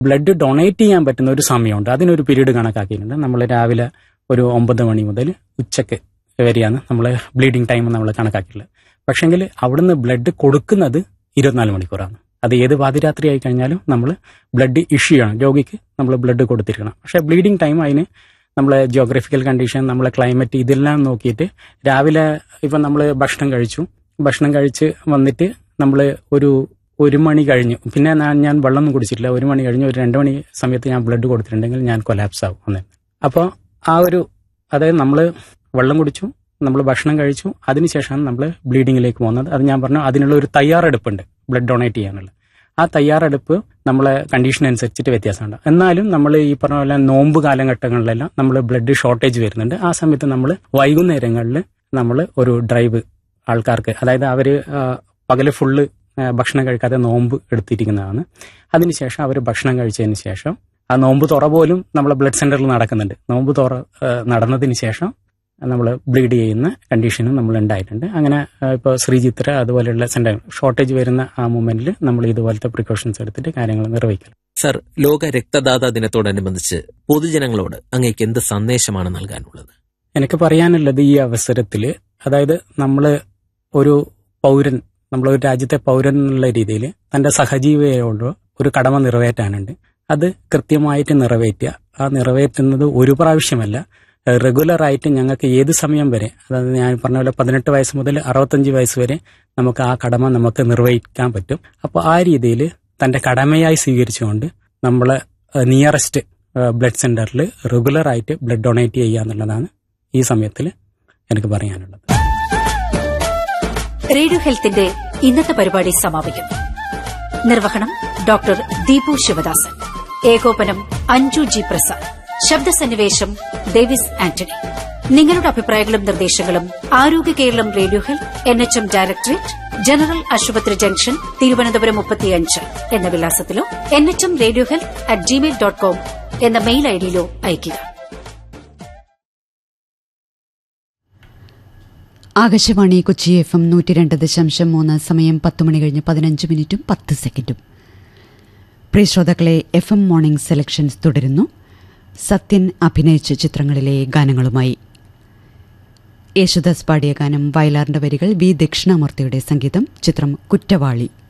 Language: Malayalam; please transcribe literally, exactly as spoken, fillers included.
ബ്ലഡ് ഡൊണേറ്റ് ചെയ്യാൻ പറ്റുന്ന ഒരു സമയമുണ്ട്. അതിനൊരു പീരീഡ് കണക്കാക്കിയിട്ടുണ്ട്. നമ്മൾ രാവിലെ ഒരു ഒമ്പത് മണി മുതൽ ഉച്ചയ്ക്ക് വരെയാണ് നമ്മൾ ബ്ലീഡിങ് ടൈം നമ്മൾ കണക്കാക്കിയിട്ടുള്ളത്. പക്ഷെങ്കിൽ അവിടുന്ന് ബ്ലഡ് കൊടുക്കുന്നത് ഇരുപത്തിനാല് മണിക്കൂറാണ്. അത് ഏത് പാതിരാത്രി ആയി കഴിഞ്ഞാലും നമ്മൾ ബ്ലഡ് ഇഷ്യൂ ചെയ്യണം, രോഗിക്ക് നമ്മൾ ബ്ലഡ് കൊടുത്തിരിക്കണം. പക്ഷേ ബ്ലീഡിങ് ടൈം അതിന് നമ്മളെ ജിയോഗ്രഫിക്കൽ കണ്ടീഷൻ, നമ്മളെ ക്ലൈമറ്റ് ഇതെല്ലാം നോക്കിയിട്ട് രാവിലെ ഇപ്പം നമ്മൾ ഭക്ഷണം കഴിച്ചു, ഭക്ഷണം കഴിച്ച് വന്നിട്ട് നമ്മൾ ഒരു ഒരു മണി കഴിഞ്ഞു, പിന്നെ ഞാൻ വെള്ളമൊന്നും കുടിച്ചിട്ടില്ല, ഒരു മണി കഴിഞ്ഞ് ഒരു രണ്ട് മണി സമയത്ത് ഞാൻ ബ്ലഡ് കൊടുത്തിട്ടുണ്ടെങ്കിൽ ഞാൻ കൊലാപ്സ് ആവും അന്നേ. അപ്പോൾ ആ ഒരു അതായത് നമ്മൾ വെള്ളം കുടിച്ചു, നമ്മൾ ഭക്ഷണം കഴിച്ചു, അതിനുശേഷമാണ് നമ്മൾ ബ്ലീഡിങ്ങിലേക്ക് പോകുന്നത്. അത് ഞാൻ പറഞ്ഞു, അതിനുള്ള ഒരു തയ്യാറെടുപ്പുണ്ട് ബ്ലഡ് ഡൊണേറ്റ് ചെയ്യാനുള്ള. ആ തയ്യാറെടുപ്പ് നമ്മളെ കണ്ടീഷൻ അനുസരിച്ചിട്ട് വ്യത്യാസമുണ്ട്. എന്നാലും നമ്മൾ ഈ പറഞ്ഞ പോലെ നോമ്പ് കാലഘട്ടങ്ങളിലെല്ലാം നമ്മൾ ബ്ലഡ് ഷോർട്ടേജ് വരുന്നുണ്ട്. ആ സമയത്ത് നമ്മൾ വൈകുന്നേരങ്ങളിൽ നമ്മൾ ഒരു ഡ്രൈവ് ആൾക്കാർക്ക്, അതായത് അവർ പകല് ഫുള്ള് ഭക്ഷണം കഴിക്കാതെ നോമ്പ് എടുത്തിരിക്കുന്നതാണ്. അതിനുശേഷം അവർ ഭക്ഷണം കഴിച്ചതിന് ശേഷം ആ നോമ്പ് തുറ പോലും നമ്മളെ ബ്ലഡ് സെന്ററിൽ നടക്കുന്നുണ്ട്. നോമ്പ് തുറ നടന്നതിന് ശേഷം നമ്മൾ ബ്ലീഡ് ചെയ്യുന്ന കണ്ടീഷനും നമ്മൾ ഉണ്ടായിട്ടുണ്ട്. അങ്ങനെ ഇപ്പോൾ ശ്രീചിത്ര അതുപോലെയുള്ള സെന്റർ ഷോർട്ടേജ് വരുന്ന ആ മൊമെന്റിൽ നമ്മൾ ഇതുപോലത്തെ പ്രിക്കോഷൻസ് എടുത്തിട്ട് കാര്യങ്ങൾ നിർവഹിക്കണം. സർ, ലോക രക്തദാതാ ദിനത്തോടനുബന്ധിച്ച് പൊതുജനങ്ങളോട് അങ്ങേക്ക് എന്ത് സന്ദേശമാണ് നൽകാനുള്ളത്? എനിക്ക് പറയാനുള്ളത് ഈ അവസരത്തിൽ, അതായത് നമ്മൾ ഒരു പൗരൻ, നമ്മളൊരു രാജ്യത്തെ പൗരൻ എന്നുള്ള രീതിയിൽ തന്റെ സഹജീവിയോട് ഒരു കടമ നിറവേറ്റാനുണ്ട്. അത് കൃത്യമായിട്ട് നിറവേറ്റുക. ആ നിറവേറ്റുന്നത് ഒരു പ്രാവശ്യമല്ല, റെഗുലറായിട്ട് ഞങ്ങൾക്ക് ഏത് സമയം വരെ, അതായത് ഞാൻ പറഞ്ഞ പോലെ പതിനെട്ട് വയസ്സ് മുതൽ അറുപത്തഞ്ച് വയസ്സ് വരെ നമുക്ക് ആ കടമ നമുക്ക് നിർവഹിക്കാൻ പറ്റും. അപ്പോൾ ആ രീതിയിൽ തന്റെ കടമയായി സ്വീകരിച്ചുകൊണ്ട് നമ്മളെ നിയറസ്റ്റ് ബ്ലഡ് സെന്ററിൽ റെഗുലറായിട്ട് ബ്ലഡ് ഡൊണേറ്റ് ചെയ്യുക എന്നുള്ളതാണ് ഈ സമയത്തിൽ എനിക്ക് പറയാനുള്ളത്. റേഡിയോ ഹെൽത്തിന്റെ ഇന്നത്തെ പരിപാടി സമാപിക്കുന്നു. നിർവഹണം ഡോക്ടർ ദീപു ശിവദാസൻ, ഏകോപനം അഞ്ജു ജി പ്രസാദ്, ശബ്ദസന്നിവേശം ഡേവിസ് ആന്റണി. നിങ്ങളുടെ അഭിപ്രായങ്ങളും നിർദ്ദേശങ്ങളും ആരോഗ്യ Keralam radio health, N H M directorate, general ആശുപത്രി ജംഗ്ഷൻ, തിരുവനന്തപുരം മുപ്പത്തിയഞ്ച് എന്ന വിലാസത്തിലോ N H M radio health at Gmail dot com എന്ന മെയിൽ ഐഡിയിലോ അയയ്ക്കുക. ആകാശവാണി കൊച്ചി എഫ് എം നൂറ്റി രണ്ട് ദശാംശം മൂന്ന്, സമയം പത്ത് മണി കഴിഞ്ഞ് പതിനഞ്ച് മിനിറ്റും പത്ത് സെക്കൻഡും. പ്രിയ ശ്രോതാക്കളെ, എഫ് എം മോർണിംഗ് സെലക്ഷൻസ് തുടരുന്നു. സത്യൻ അഭിനയിച്ച ചിത്രങ്ങളിലെ ഗാനങ്ങളുമായി. യേശുദാസ് പാടിയ ഗാനം, വയലാറിന്റെ വരികൾ, വി ദക്ഷിണാമൂർത്തിയുടെ സംഗീതം. ചിത്രം കുറ്റവാളി.